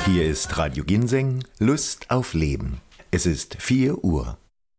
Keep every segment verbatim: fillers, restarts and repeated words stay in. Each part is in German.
Hier ist Radio Ginseng, Lust auf Leben. Es ist vier Uhr.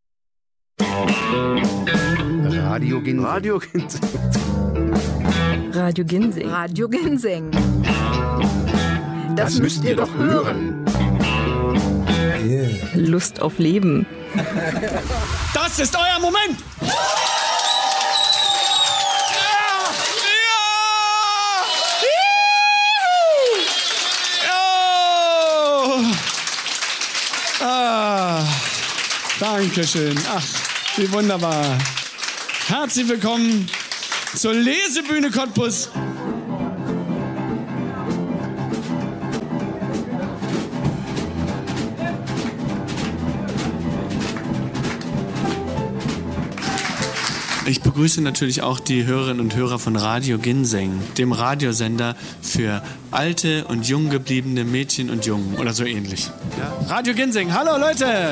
Radio Ginseng. Radio Ginseng. Radio Ginseng. Radio Ginseng. Das, das müsst ihr doch hören. Yeah. Lust auf Leben. Das ist euer Moment! Ah, Dankeschön. Ach, wie wunderbar. Herzlich willkommen zur Lesebühne Cottbus. Ich begrüße natürlich auch die Hörerinnen und Hörer von Radio Ginseng, dem Radiosender für alte und jung gebliebene Mädchen und Jungen oder so ähnlich. Ja? Radio Ginseng, hallo Leute!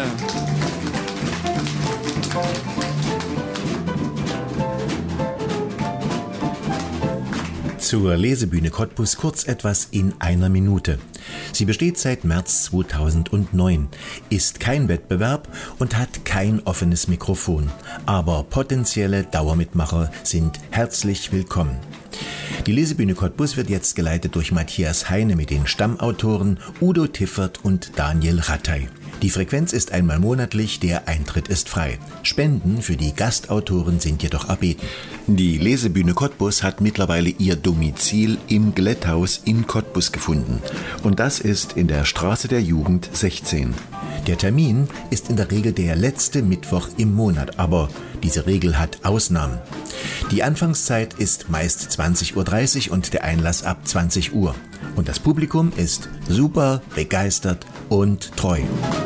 Zur Lesebühne Cottbus kurz etwas in einer Minute. Sie besteht seit März zweitausendneun, ist kein Wettbewerb und hat kein offenes Mikrofon. Aber potenzielle Dauermitmacher sind herzlich willkommen. Die Lesebühne Cottbus wird jetzt geleitet durch Matthias Heine mit den Stammautoren Udo Tiffert und Daniel Rattay. Die Frequenz ist einmal monatlich, der Eintritt ist frei. Spenden für die Gastautoren sind jedoch erbeten. Die Lesebühne Cottbus hat mittlerweile ihr Domizil im Glätthaus in Cottbus gefunden. Und das ist in der Straße der Jugend sechzehn. Der Termin ist in der Regel der letzte Mittwoch im Monat, aber diese Regel hat Ausnahmen. Die Anfangszeit ist meist zwanzig Uhr dreißig und der Einlass ab zwanzig Uhr. Und das Publikum ist super, begeistert und treu.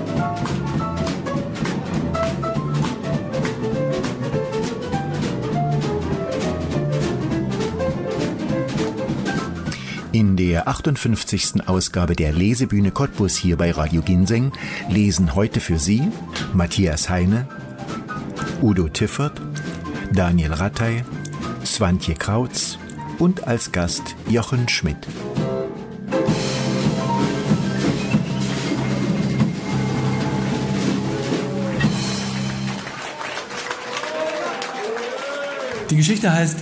In der achtundfünfzigsten Ausgabe der Lesebühne Cottbus hier bei Radio Ginseng lesen heute für Sie Matthias Heine, Udo Tiffert, Daniel Rattay, Swantje Krautz und als Gast Jochen Schmidt. Die Geschichte heißt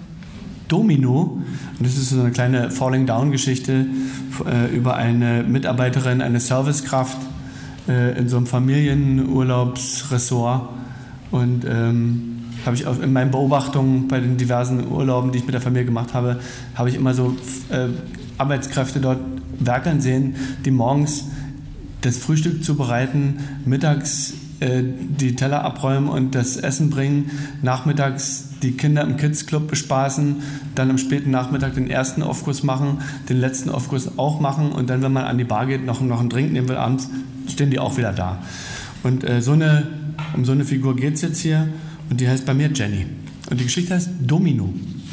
Domino und es ist so eine kleine Falling-Down-Geschichte äh, über eine Mitarbeiterin, eine Servicekraft äh, in so einem Familienurlaubsressort. Und ähm, habe ich auch in meinen Beobachtungen bei den diversen Urlauben, die ich mit der Familie gemacht habe, habe ich immer so äh, Arbeitskräfte dort werkeln sehen, die morgens das Frühstück zubereiten, mittags äh, die Teller abräumen und das Essen bringen, nachmittags die Kinder im Kids-Club bespaßen, dann am späten Nachmittag den ersten Aufguss machen, den letzten Aufguss auch machen und dann, wenn man an die Bar geht, noch, noch einen Drink nehmen will abends, stehen die auch wieder da. Und äh, so eine, um so eine Figur geht es jetzt hier und die heißt bei mir Jenny. Und die Geschichte heißt Domino.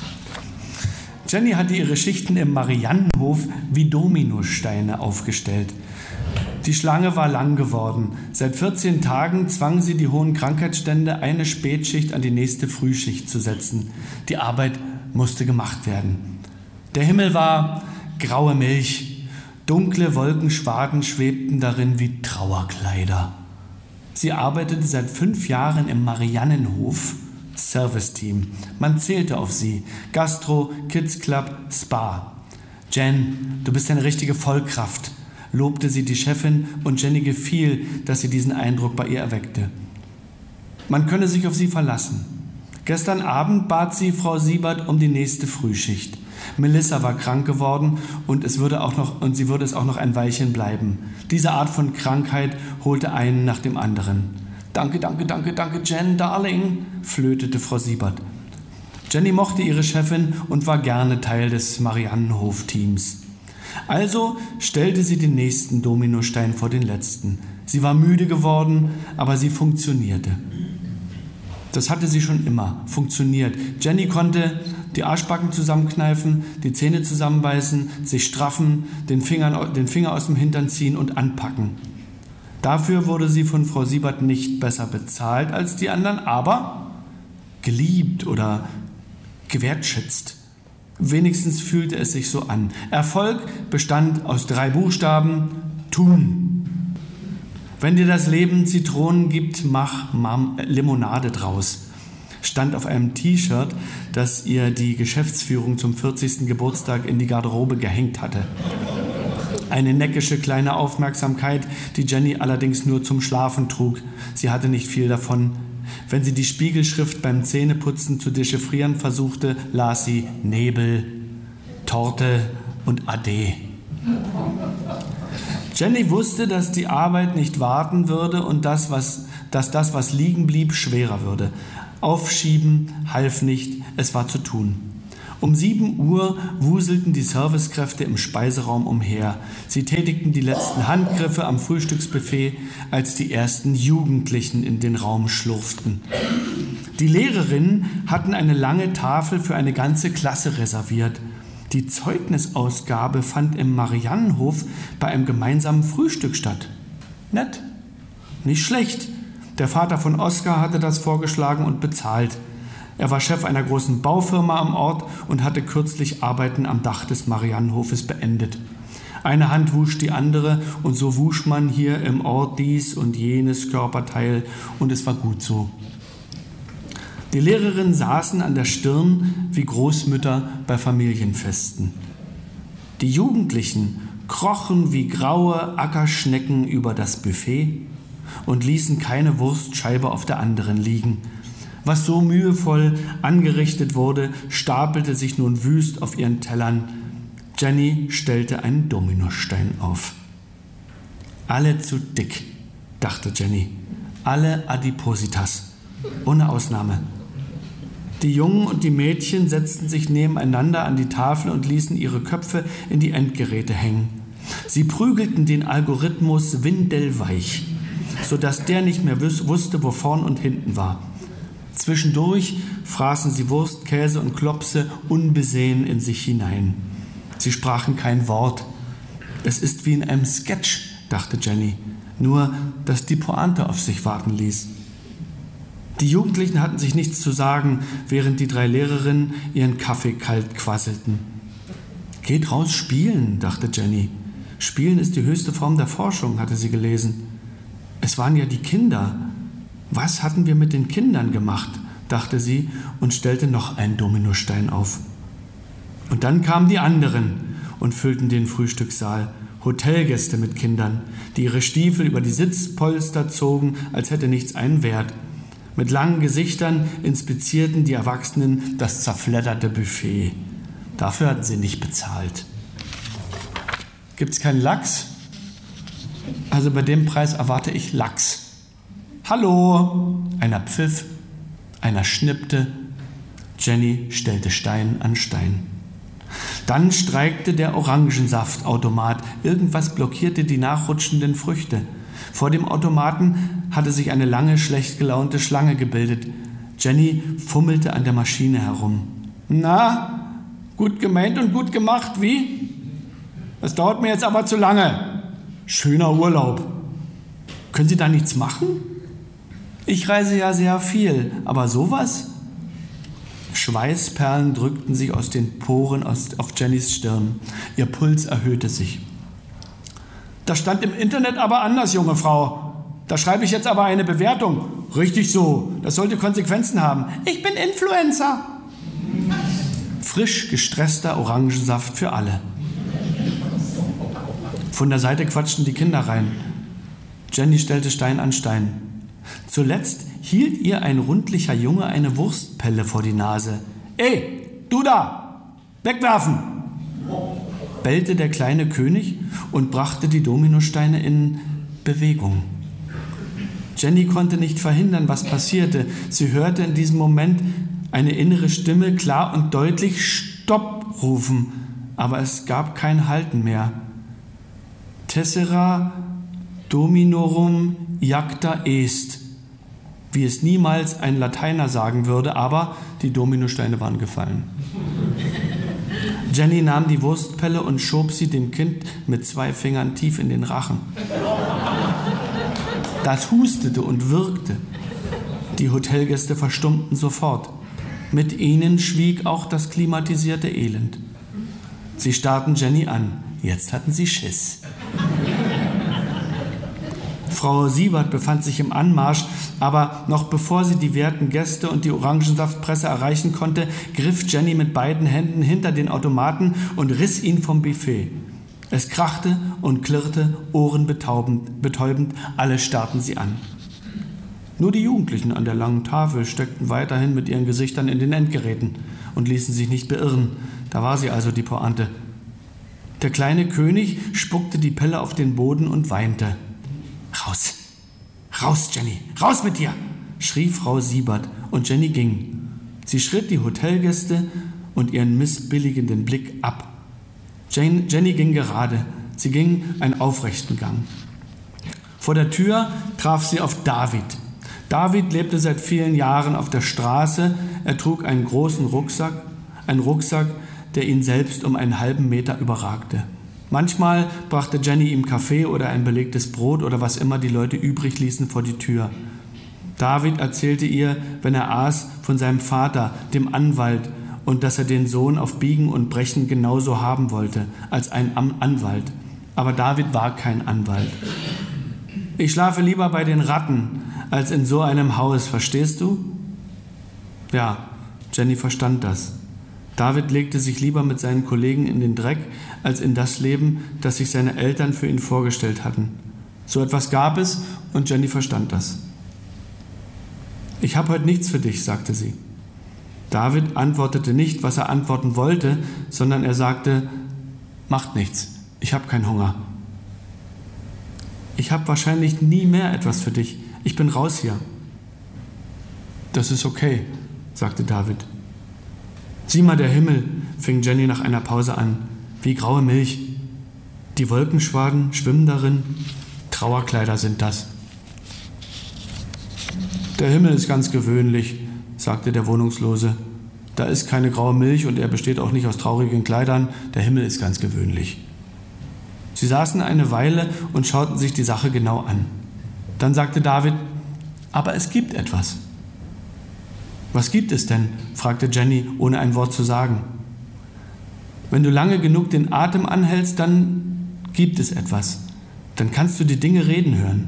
Jenny hatte ihre Schichten im Mariannenhof wie Dominosteine aufgestellt. Die Schlange war lang geworden. Seit vierzehn Tagen zwang sie die hohen Krankheitsstände, eine Spätschicht an die nächste Frühschicht zu setzen. Die Arbeit musste gemacht werden. Der Himmel war graue Milch. Dunkle Wolkenschwaden schwebten darin wie Trauerkleider. Sie arbeitete seit fünf Jahren im Mariannenhof, Serviceteam. Man zählte auf sie. Gastro, Kids Club, Spa. Jen, du bist eine richtige Vollkraft, lobte sie die Chefin und Jenny gefiel, dass sie diesen Eindruck bei ihr erweckte. Man könne sich auf sie verlassen. Gestern Abend bat sie Frau Siebert um die nächste Frühschicht. Melissa war krank geworden und, es würde auch noch, und sie würde es auch noch ein Weilchen bleiben. Diese Art von Krankheit holte einen nach dem anderen. Danke, danke, danke, danke, Jen, Darling, flötete Frau Siebert. Jenny mochte ihre Chefin und war gerne Teil des Mariannenhof-Teams. Also stellte sie den nächsten Dominostein vor den letzten. Sie war müde geworden, aber sie funktionierte. Das hatte sie schon immer, funktioniert. Jenny konnte die Arschbacken zusammenkneifen, die Zähne zusammenbeißen, sich straffen, den, Fingern, den Finger aus dem Hintern ziehen und anpacken. Dafür wurde sie von Frau Siebert nicht besser bezahlt als die anderen, aber geliebt oder gewertschätzt. Wenigstens fühlte es sich so an. Erfolg bestand aus drei Buchstaben: Tun. Wenn dir das Leben Zitronen gibt, mach Marm- Limonade draus. Stand auf einem T-Shirt, das ihr die Geschäftsführung zum vierzigsten Geburtstag in die Garderobe gehängt hatte. Eine neckische kleine Aufmerksamkeit, die Jenny allerdings nur zum Schlafen trug. Sie hatte nicht viel davon. Wenn sie die Spiegelschrift beim Zähneputzen zu dechiffrieren versuchte, las sie Nebel, Torte und Ade. Jenny wusste, dass die Arbeit nicht warten würde und das, was, dass das, was liegen blieb, schwerer würde. Aufschieben half nicht, es war zu tun. Um sieben Uhr wuselten die Servicekräfte im Speiseraum umher. Sie tätigten die letzten Handgriffe am Frühstücksbuffet, als die ersten Jugendlichen in den Raum schlurften. Die Lehrerinnen hatten eine lange Tafel für eine ganze Klasse reserviert. Die Zeugnisausgabe fand im Mariannenhof bei einem gemeinsamen Frühstück statt. Nett, nicht schlecht. Der Vater von Oskar hatte das vorgeschlagen und bezahlt. Er war Chef einer großen Baufirma am Ort und hatte kürzlich Arbeiten am Dach des Mariannenhofes beendet. Eine Hand wusch die andere und so wusch man hier im Ort dies und jenes Körperteil und es war gut so. Die Lehrerinnen saßen an der Stirn wie Großmütter bei Familienfesten. Die Jugendlichen krochen wie graue Ackerschnecken über das Buffet und ließen keine Wurstscheibe auf der anderen liegen. Was so mühevoll angerichtet wurde, stapelte sich nun wüst auf ihren Tellern. Jenny stellte einen Dominostein auf. Alle zu dick, dachte Jenny. Alle Adipositas, ohne Ausnahme. Die Jungen und die Mädchen setzten sich nebeneinander an die Tafel und ließen ihre Köpfe in die Endgeräte hängen. Sie prügelten den Algorithmus windelweich, sodass der nicht mehr wusste, wo vorn und hinten war. Zwischendurch fraßen sie Wurst, Käse und Klopse unbesehen in sich hinein. Sie sprachen kein Wort. Es ist wie in einem Sketch, dachte Jenny, nur dass die Pointe auf sich warten ließ. Die Jugendlichen hatten sich nichts zu sagen, während die drei Lehrerinnen ihren Kaffee kalt quasselten. Geht raus spielen, dachte Jenny. Spielen ist die höchste Form der Forschung, hatte sie gelesen. Es waren ja die Kinder. Was hatten wir mit den Kindern gemacht, dachte sie und stellte noch einen Dominostein auf. Und dann kamen die anderen und füllten den Frühstückssaal. Hotelgäste mit Kindern, die ihre Stiefel über die Sitzpolster zogen, als hätte nichts einen Wert. Mit langen Gesichtern inspizierten die Erwachsenen das zerfledderte Buffet. Dafür hatten sie nicht bezahlt. Gibt's keinen Lachs? Also bei dem Preis erwarte ich Lachs. Hallo! Einer pfiff, einer schnippte. Jenny stellte Stein an Stein. Dann streikte der Orangensaftautomat. Irgendwas blockierte die nachrutschenden Früchte. Vor dem Automaten hatte sich eine lange, schlecht gelaunte Schlange gebildet. Jenny fummelte an der Maschine herum. Na, gut gemeint und gut gemacht, wie? Das dauert mir jetzt aber zu lange. Schöner Urlaub. Können Sie da nichts machen? Ich reise ja sehr viel, aber sowas? Schweißperlen drückten sich aus den Poren auf Jennys Stirn. Ihr Puls erhöhte sich. Das stand im Internet aber anders, junge Frau. Da schreibe ich jetzt aber eine Bewertung. Richtig so, das sollte Konsequenzen haben. Ich bin Influencer. Frisch gestresster Orangensaft für alle. Von der Seite quatschten die Kinder rein. Jenny stellte Stein an Stein. Zuletzt hielt ihr ein rundlicher Junge eine Wurstpelle vor die Nase. »Ey, du da! Wegwerfen!« bellte der kleine König und brachte die Dominosteine in Bewegung. Jenny konnte nicht verhindern, was passierte. Sie hörte in diesem Moment eine innere Stimme klar und deutlich »Stopp« rufen, aber es gab kein Halten mehr. Tessera dominorum iacta est, wie es niemals ein Lateiner sagen würde, aber die Dominosteine waren gefallen. Jenny nahm die Wurstpelle und schob sie dem Kind mit zwei Fingern tief in den Rachen. Das hustete und wirkte. Die Hotelgäste verstummten sofort. Mit ihnen schwieg auch das klimatisierte Elend. Sie starrten Jenny an. Jetzt hatten sie Schiss. Frau Siebert befand sich im Anmarsch, aber noch bevor sie die werten Gäste und die Orangensaftpresse erreichen konnte, griff Jenny mit beiden Händen hinter den Automaten und riss ihn vom Buffet. Es krachte und klirrte, ohrenbetäubend, betäubend, alle starrten sie an. Nur die Jugendlichen an der langen Tafel steckten weiterhin mit ihren Gesichtern in den Endgeräten und ließen sich nicht beirren. Da war sie also, die Pointe. Der kleine König spuckte die Pelle auf den Boden und weinte. »Raus! Raus, Jenny! Raus mit dir!« schrie Frau Siebert, und Jenny ging. Sie schritt die Hotelgäste und ihren missbilligenden Blick ab. Jane, Jenny ging gerade. Sie ging einen aufrechten Gang. Vor der Tür traf sie auf David. David lebte seit vielen Jahren auf der Straße. Er trug einen großen Rucksack, einen Rucksack, der ihn selbst um einen halben Meter überragte. Manchmal brachte Jenny ihm Kaffee oder ein belegtes Brot oder was immer die Leute übrig ließen vor die Tür. David erzählte ihr, wenn er aß, von seinem Vater, dem Anwalt, und dass er den Sohn auf Biegen und Brechen genauso haben wollte, als ein Anwalt. Aber David war kein Anwalt. »Ich schlafe lieber bei den Ratten, als in so einem Haus, verstehst du?« Ja, Jenny verstand das. David legte sich lieber mit seinen Kollegen in den Dreck, als in das Leben, das sich seine Eltern für ihn vorgestellt hatten. So etwas gab es, und Jenny verstand das. »Ich habe heute nichts für dich«, sagte sie. David antwortete nicht, was er antworten wollte, sondern er sagte, »Macht nichts, ich habe keinen Hunger.« »Ich habe wahrscheinlich nie mehr etwas für dich. Ich bin raus hier.« »Das ist okay«, sagte David. »Sieh mal, der Himmel«, fing Jenny nach einer Pause an, »wie graue Milch. Die Wolkenschwaden schwimmen darin. Trauerkleider sind das.« »Der Himmel ist ganz gewöhnlich«, sagte der Wohnungslose. »Da ist keine graue Milch und er besteht auch nicht aus traurigen Kleidern. Der Himmel ist ganz gewöhnlich.« Sie saßen eine Weile und schauten sich die Sache genau an. Dann sagte David, »Aber es gibt etwas.« »Was gibt es denn?«, fragte Jenny, ohne ein Wort zu sagen. »Wenn du lange genug den Atem anhältst, dann gibt es etwas. Dann kannst du die Dinge reden hören.«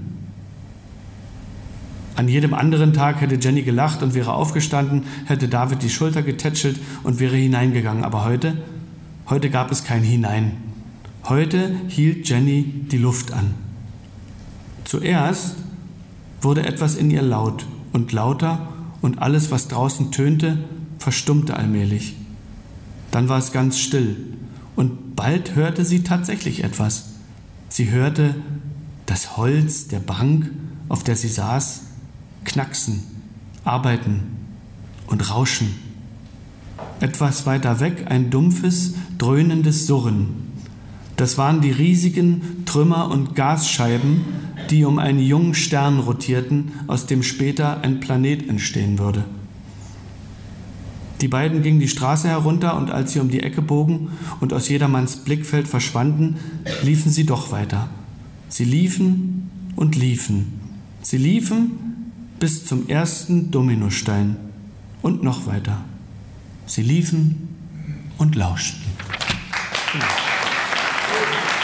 An jedem anderen Tag hätte Jenny gelacht und wäre aufgestanden, hätte David die Schulter getätschelt und wäre hineingegangen. Aber heute, heute gab es kein Hinein. Heute hielt Jenny die Luft an. Zuerst wurde etwas in ihr laut und lauter und alles, was draußen tönte, verstummte allmählich. Dann war es ganz still und bald hörte sie tatsächlich etwas. Sie hörte das Holz der Bank, auf der sie saß, knacksen, arbeiten und rauschen. Etwas weiter weg ein dumpfes, dröhnendes Surren. Das waren die riesigen Trümmer- und Gasscheiben, die um einen jungen Stern rotierten, aus dem später ein Planet entstehen würde. Die beiden gingen die Straße herunter und als sie um die Ecke bogen und aus jedermanns Blickfeld verschwanden, liefen sie doch weiter. Sie liefen und liefen. Sie liefen bis zum ersten Dominostein und noch weiter. Sie liefen und lauschten. Genau.